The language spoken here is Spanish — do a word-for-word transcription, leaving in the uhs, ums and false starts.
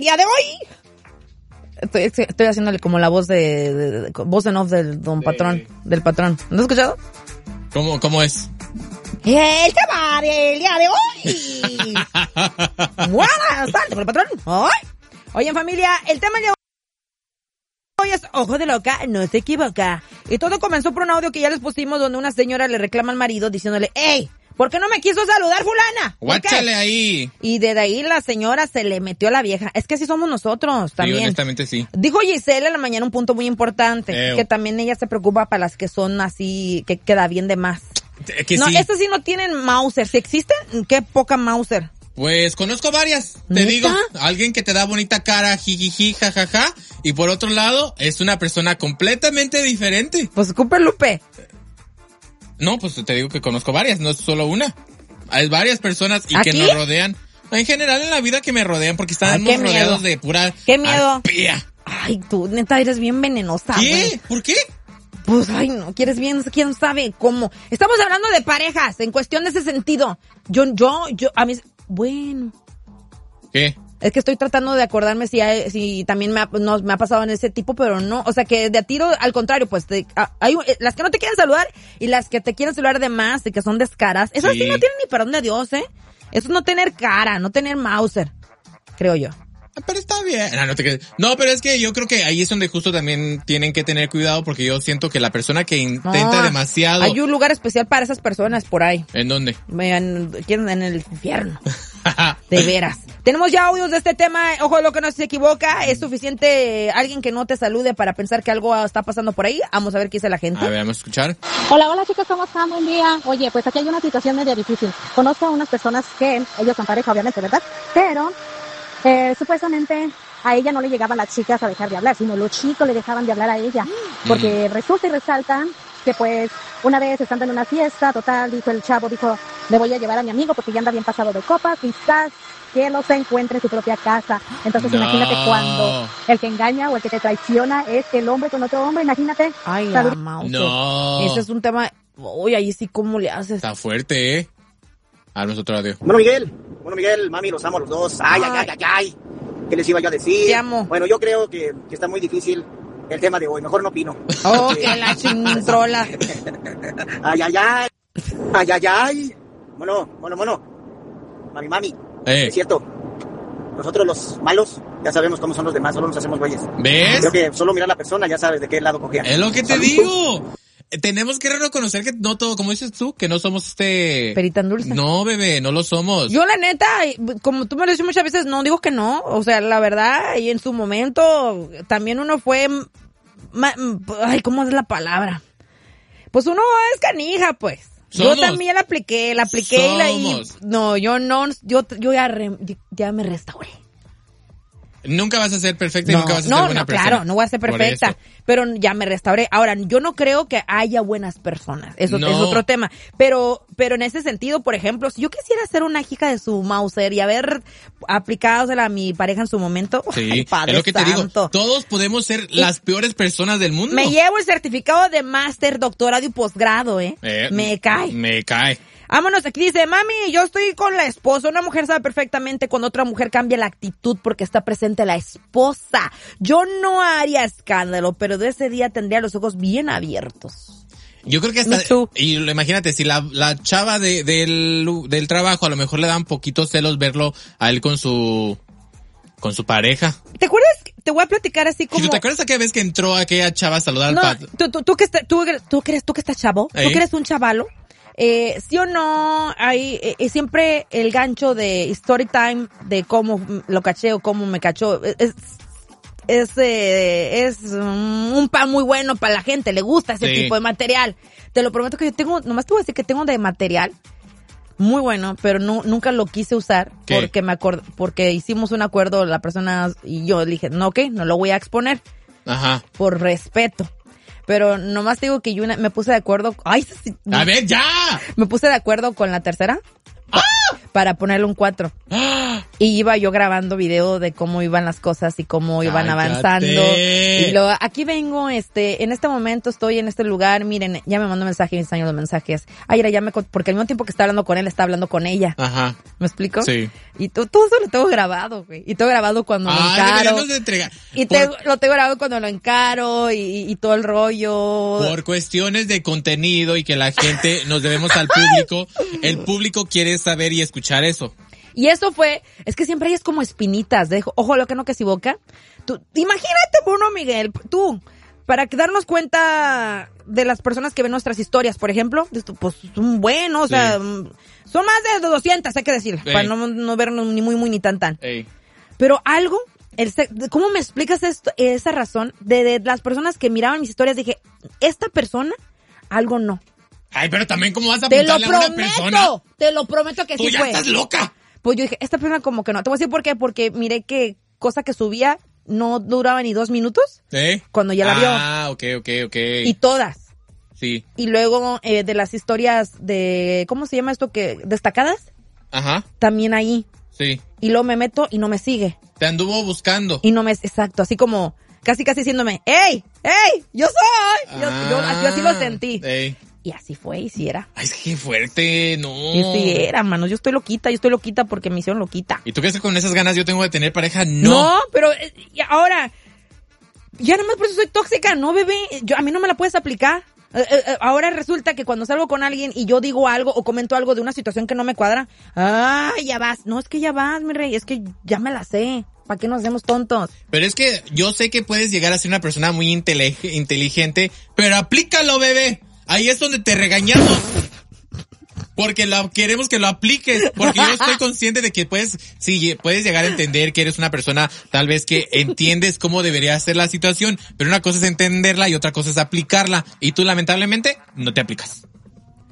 día de hoy. Estoy, estoy haciéndole como la voz de, de, de voz en off del don patrón, sí. del patrón. ¿No has escuchado? ¿Cómo, cómo es? El tema del día de hoy. Buenas tardes por el patrón. Ay. Oye, familia, el tema de hoy es ojo de loca, no se equivoca. Y todo comenzó por un audio que ya les pusimos donde una señora le reclama al marido diciéndole, ¡ey! ¿Por qué no me quiso saludar, fulana? Guáchale ahí. Y desde ahí la señora se le metió a la vieja. Es que así somos nosotros también. Sí, honestamente sí. Dijo Giselle en la mañana un punto muy importante. Eo. Que también ella se preocupa para las que son así, que queda bien de más. Que no, sí. estas sí no tienen Mauser. Si existen, qué poca Mauser. Pues conozco varias, te ¿Neta? digo, alguien que te da bonita cara, jijiji, jajaja, y por otro lado, es una persona completamente diferente. Pues Cooper Lupe. No, pues te digo que conozco varias, no es solo una. Hay varias personas y ¿Aquí? que nos rodean. En general en la vida que me rodean, porque estamos Ay, rodeados de pura ¡Qué miedo! arpía. Ay, tú, neta, eres bien venenosa, ¿Qué? güey. ¿Por qué? Pues, ay, no, quieres bien, quién sabe cómo. Estamos hablando de parejas, en cuestión de ese sentido. Yo, yo, yo, a mí, bueno. ¿Qué? Es que estoy tratando de acordarme si hay, si también me ha, no, me ha pasado en ese tipo, pero no. O sea, que de a tiro, al contrario, pues, te, a, hay las que no te quieren saludar y las que te quieren saludar de más y que son descaras. Esas sí, sí no tienen ni perdón de Dios, ¿eh? Eso es no tener cara, no tener Mauser, creo yo. Pero está bien. No, no, te... no, pero es que yo creo que ahí es donde justo también tienen que tener cuidado porque yo siento que la persona que intenta no, demasiado... Hay un lugar especial para esas personas por ahí. ¿En dónde? En, en el infierno. De veras. Tenemos ya audios de este tema. Ojo, lo que no se equivoca. ¿Es suficiente alguien que no te salude para pensar que algo está pasando por ahí? Vamos a ver qué dice la gente. A ver, vamos a escuchar. Hola, hola chicos, ¿cómo están? Buen día. Oye, pues aquí hay una situación medio difícil. Conozco a unas personas que, ellos son pareja obviamente, ¿verdad? Pero, eh, supuestamente... a ella no le llegaban las chicas a dejar de hablar, sino los chicos le dejaban de hablar a ella. Porque mm. resulta y resalta que pues una vez estando en una fiesta, total, dijo el chavo, dijo, me voy a llevar a mi amigo porque ya anda bien pasado de copas, quizás que no se encuentre en su propia casa. Entonces no. Imagínate cuando el que engaña o el que te traiciona es el hombre con otro hombre, imagínate. Ay, la mouse. No. Ese es un tema, uy, ahí sí, ¿cómo le haces? Está fuerte, ¿eh? Haznos otro audio. Bueno, Miguel, bueno, Miguel, mami, los amo a los dos. Ay, ay, ay, ay, ay. ¿Qué les iba yo a decir? Te amo. Bueno, yo creo que, que está muy difícil el tema de hoy. Mejor no opino. Oh, que eh, la chintrola. Ay, ay, ay. Ay, ay, ay. Bueno, bueno, bueno. Mami, mami. Eh. Es cierto. Nosotros los malos ya sabemos cómo son los demás. Solo nos hacemos güeyes. ¿Ves? Creo que solo mirar a la persona ya sabes de qué lado cogea. Es lo que te ¿Sabes? digo. Tenemos que reconocer que no todo, como dices tú, que no somos este... Perita en dulce. No, bebé, no lo somos. Yo la neta, como tú me lo dices muchas veces, no digo que no. O sea, la verdad, y en su momento también uno fue... Ma, ay, ¿cómo es la palabra? Pues uno es canija, pues. Somos. Yo también la apliqué, la apliqué Somos. y la... Y, no, yo no, yo, yo ya, re, ya me restauré. Nunca vas a ser perfecta y no, nunca vas a no, ser buena no, persona. Claro, no voy a ser perfecta, pero ya me restauré. Ahora, yo no creo que haya buenas personas. Eso no. es otro tema. Pero, pero en ese sentido, por ejemplo, si yo quisiera ser una hija de su Mauser y haber aplicado a mi pareja en su momento, sí, ay, Padre es lo que santo. te digo. Todos podemos ser y las peores personas del mundo. Me llevo el certificado de máster, doctorado y posgrado, ¿eh? eh me cae. Me cae. Vámonos, aquí dice, mami, yo estoy con la esposa. Una mujer sabe perfectamente cuando otra mujer cambia la actitud porque está presente la esposa. Yo no haría escándalo, pero de ese día tendría los ojos bien abiertos. Yo creo que hasta, y imagínate, si la, la chava de, del, del trabajo a lo mejor le dan poquitos celos verlo a él con su, con su pareja. ¿Te acuerdas? Te voy a platicar así como... ¿Te acuerdas aquella vez que entró aquella chava a saludar no, al padre? Tú, tú, tú que estás, tú, tú que eres, tú que estás chavo, ¿Eh? tú que eres un chavalo. Eh, sí o no, hay eh, siempre el gancho de story time de cómo lo caché o cómo me cachó. Es, es, eh, es un pan muy bueno para la gente, le gusta ese sí. tipo de material. Te lo prometo que yo tengo, nomás te voy a decir que tengo de material muy bueno, pero no, nunca lo quise usar. ¿Qué? porque me acord, porque hicimos un acuerdo la persona y yo le dije, no, ok, no lo voy a exponer. Ajá. Por respeto. Pero nomás digo que yo una, me puse de acuerdo. ¡Ay! Sí, ¡A ver, ya! Me puse de acuerdo con la tercera. ¡Ah! Para ponerle un cuatro. ¡Ah! Y iba yo grabando video de cómo iban las cosas y cómo iban Cállate. avanzando. Y luego, aquí vengo, este, en este momento estoy en este lugar, miren, ya me mandó mensaje, me enseñó los mensajes. Ay, era ya me, porque al mismo tiempo que estaba hablando con él, estaba hablando con ella. Ajá. ¿Me explico? Sí. Y todo, todo eso lo tengo grabado, güey. Y todo grabado cuando lo Ah, encaro. deberíamos de entregar. Y Por- te- lo tengo grabado cuando lo encaro y, y, y todo el rollo. Por cuestiones de contenido y que la gente nos debemos al público, el público quiere saber y escuchar eso. Y eso fue, es que siempre hay es como espinitas, de, ojo, lo que no que se boca. Tú, imagínate, Bruno Miguel, tú, para que darnos cuenta de las personas que ven nuestras historias, por ejemplo, pues son buenos, o sea, Sí. son más de doscientas, hay que decir, Ey. para no, no vernos ni muy, muy, ni tan, tan. Ey. Pero algo, el, se- ¿cómo me explicas esto, esa razón de, de las personas que miraban mis historias? Dije, esta persona, algo no. Ay, pero también cómo vas a Te lo apuntarle a una persona. prometo, te lo prometo que Tú sí ya fue. estás loca. Pues yo dije, esta persona como que no. Te voy a decir por qué, porque miré que cosa que subía no duraba ni dos minutos ¿Eh? cuando ya la vio. Ah, ok, ok, ok. Y todas. Sí. Y luego eh, de las historias de, ¿cómo se llama esto? que ¿Destacadas? Ajá. También ahí. Sí. Y luego me meto y no me sigue. Te anduvo buscando. Y no me, exacto, así como, casi casi diciéndome, ¡ey! ¡Ey! ¡Yo soy! Yo, yo así, así lo sentí. Ey. Y así fue, y sí era. Ay, es que fuerte, no. Y sí era, mano. Yo estoy loquita, yo estoy loquita porque me hicieron loquita. ¿Y tú crees que con esas ganas yo tengo de tener pareja? No. No, pero eh, y ahora, ya nada más por eso soy tóxica, no, bebé. Yo, a mí no me la puedes aplicar. Eh, eh, ahora resulta que cuando salgo con alguien y yo digo algo o comento algo de una situación que no me cuadra, ¡ah, ya vas! No, es que ya vas, mi rey, es que ya me la sé. ¿Para qué nos hacemos tontos? Pero es que yo sé que puedes llegar a ser una persona muy intele- inteligente, pero aplícalo, bebé. Ahí es donde te regañamos. Porque lo, queremos que lo apliques. Porque yo estoy consciente de que puedes, sí, puedes llegar a entender que eres una persona tal vez que entiendes cómo debería ser la situación, pero una cosa es entenderla y otra cosa es aplicarla. Y tú lamentablemente no te aplicas.